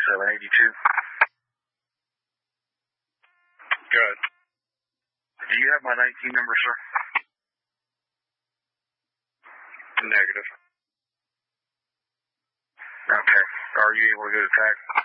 782. Good. Do you have my 19 number, sir? Negative. Okay. Are you able to go to TAC?